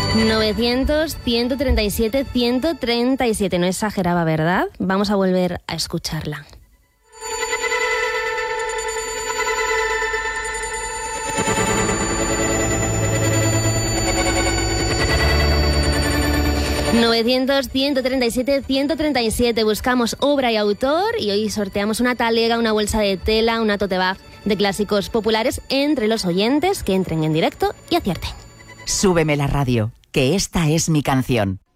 900, 137, 137. No exageraba, ¿verdad? Vamos a volver a escucharla. ...900, 137, 137... Buscamos obra y autor y hoy sorteamos una talega, una bolsa de tela, una tote bag de clásicos populares entre los oyentes que entren en directo y acierten. Súbeme la radio, que esta es mi canción.